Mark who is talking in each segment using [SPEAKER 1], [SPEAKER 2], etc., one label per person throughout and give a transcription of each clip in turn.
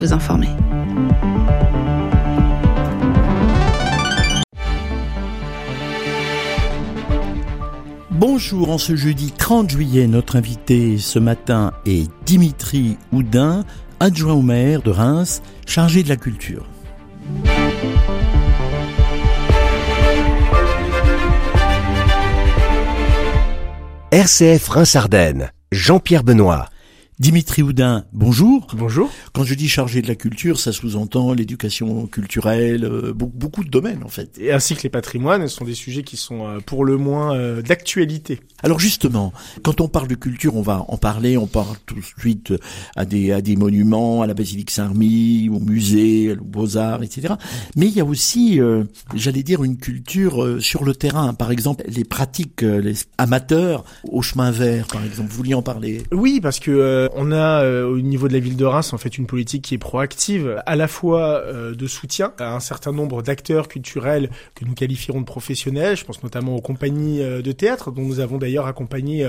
[SPEAKER 1] Vous informer.
[SPEAKER 2] Bonjour, en ce jeudi 30 juillet, notre invité ce matin est Dimitri Houdin, adjoint au maire de Reims, chargé de la culture.
[SPEAKER 3] RCF Reims-Ardennes, Jean-Pierre Benoît.
[SPEAKER 2] Dimitri Houdin, bonjour.
[SPEAKER 4] Bonjour.
[SPEAKER 2] Quand je dis chargé de la culture, ça sous-entend l'éducation culturelle, beaucoup de domaines en fait.
[SPEAKER 4] Et ainsi que les patrimoines, ce sont des sujets qui sont pour le moins d'actualité.
[SPEAKER 2] Alors justement, quand on parle de culture, on va en parler, on parle tout de suite à des monuments, à la basilique Saint-Remy, au musée, aux Beaux-Arts, etc. Mais il y a aussi, j'allais dire, une culture sur le terrain. Par exemple, les pratiques les amateurs au chemin vert, par exemple. Vous vouliez en parler?
[SPEAKER 4] Oui, parce que on a au niveau de la ville de Reims en fait une politique qui est proactive, à la fois de soutien à un certain nombre d'acteurs culturels que nous qualifierons de professionnels. Je pense notamment aux compagnies de théâtre, dont nous avons d'ailleurs accompagné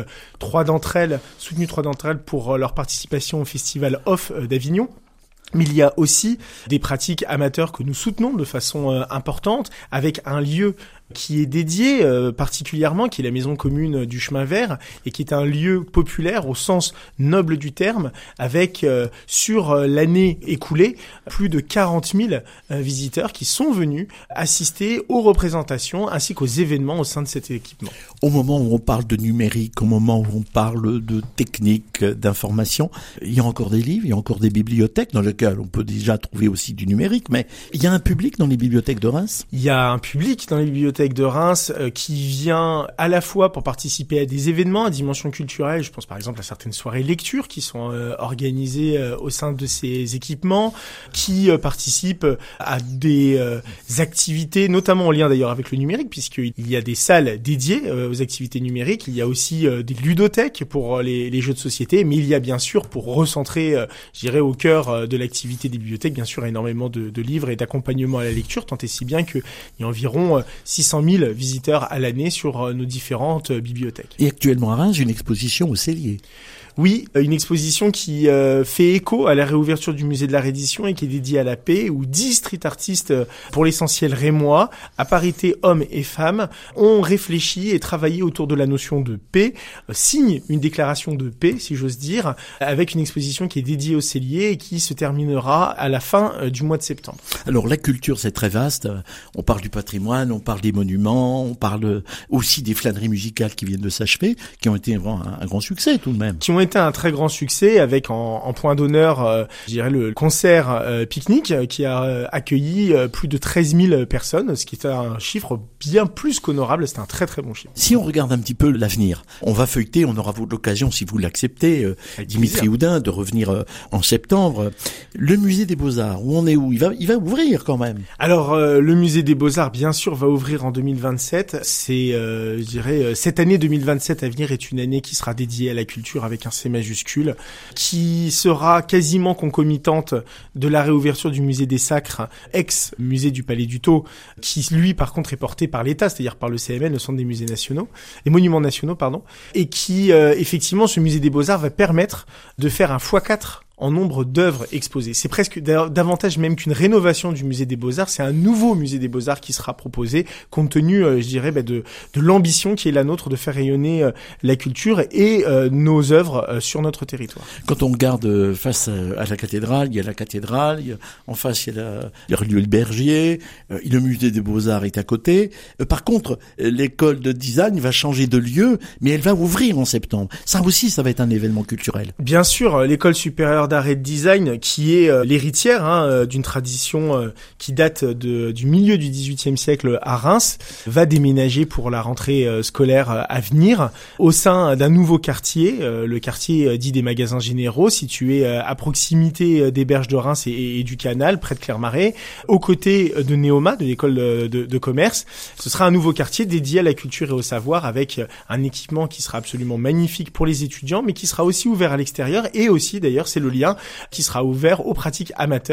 [SPEAKER 4] soutenu 3 d'entre elles pour leur participation au festival Off d'Avignon. Mais il y a aussi des pratiques amateurs que nous soutenons de façon importante, avec un lieu qui est dédié particulièrement, qui est la maison commune du chemin vert, et qui est un lieu populaire au sens noble du terme, avec sur l'année écoulée plus de 40 000 visiteurs qui sont venus assister aux représentations ainsi qu'aux événements au sein de cet équipement.
[SPEAKER 2] Au moment où on parle de numérique, au moment où on parle de technique, d'information, il y a encore des livres, il y a encore des bibliothèques dans lesquelles on peut déjà trouver aussi du numérique, mais il y a un public dans les bibliothèques de Reims? Il
[SPEAKER 4] y a un public dans les bibliothèques de Reims qui vient à la fois pour participer à des événements à dimension culturelle. Je pense par exemple à certaines soirées lecture qui sont organisées au sein de ces équipements, qui participent à des activités, notamment en lien d'ailleurs avec le numérique, puisqu'il y a des salles dédiées aux activités numériques. Il y a aussi des ludothèques pour les jeux de société, mais il y a bien sûr, pour recentrer, je dirais, au cœur de l'activité des bibliothèques, bien sûr, énormément de livres et d'accompagnement à la lecture, tant et si bien qu'il y a environ 600 000 visiteurs à l'année sur nos différentes bibliothèques.
[SPEAKER 2] Et actuellement à Reims, une exposition au Cellier.
[SPEAKER 4] Oui, une exposition qui fait écho à la réouverture du musée de la Reddition et qui est dédiée à la paix, où 10 street artistes, pour l'essentiel rémois, à parité hommes et femmes, ont réfléchi et travaillé autour de la notion de paix, signent une déclaration de paix, si j'ose dire, avec une exposition qui est dédiée au Cellier et qui se terminera à la fin du mois de septembre.
[SPEAKER 2] Alors la culture, c'est très vaste. On parle du patrimoine, on parle des monuments, on parle aussi des flâneries musicales qui viennent de s'achever, qui ont été un grand succès tout de même.
[SPEAKER 4] Qui ont été un très grand succès, avec en point d'honneur, je dirais, le concert pique-nique qui a accueilli plus de 13 000 personnes, ce qui est un chiffre bien plus qu'honorable. C'est un très très bon chiffre.
[SPEAKER 2] Si on regarde un petit peu l'avenir, on va feuilleter, on aura l'occasion, si vous l'acceptez, Dimitri Houdin, de revenir en septembre. Le musée des Beaux-Arts, où on est où? Il va ouvrir quand même.
[SPEAKER 4] Alors le musée des Beaux-Arts, bien sûr, va ouvrir en 2027. C'est, je dirais, cette année 2027 à venir est une année qui sera dédiée à la culture avec un C majuscule, qui sera quasiment concomitante de la réouverture du musée des Sacres, ex-musée du Palais du Thau, qui lui par contre est porté par l'État, c'est-à-dire par le CMN, le Centre des musées nationaux, les monuments nationaux, et qui effectivement, ce musée des Beaux-Arts va permettre de faire un x4 en nombre d'œuvres exposées. C'est presque davantage même qu'une rénovation du musée des Beaux-Arts, c'est un nouveau musée des Beaux-Arts qui sera proposé, compte tenu, je dirais, de l'ambition qui est la nôtre de faire rayonner la culture et nos œuvres sur notre territoire.
[SPEAKER 2] Quand on regarde face à la cathédrale, il y a la cathédrale, en face il y a le rue du Bergier, le musée des Beaux-Arts est à côté. Par contre, l'école de design va changer de lieu, mais elle va ouvrir en septembre. Ça aussi, ça va être un événement culturel.
[SPEAKER 4] Bien sûr, l'école supérieure d'art et de design, qui est l'héritière d'une tradition qui date du milieu du XVIIIe siècle à Reims, va déménager pour la rentrée scolaire à venir au sein d'un nouveau quartier, le quartier dit des Magasins Généraux, situé à proximité des berges de Reims et du canal, près de Clermarais, aux côtés de Néoma, de l'école de commerce. Ce sera un nouveau quartier dédié à la culture et au savoir, avec un équipement qui sera absolument magnifique pour les étudiants, mais qui sera aussi ouvert à l'extérieur, et aussi d'ailleurs c'est le lien qui sera ouvert aux pratiques amateurs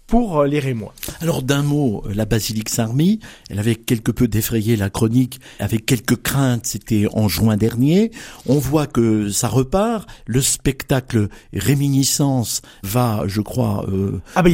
[SPEAKER 4] pour les Rémois.
[SPEAKER 2] Alors d'un mot, la basilique Saint-Remy, elle avait quelque peu défrayé la chronique avec quelques craintes, c'était en juin dernier. On voit que ça repart, le spectacle Réminiscence va, je crois...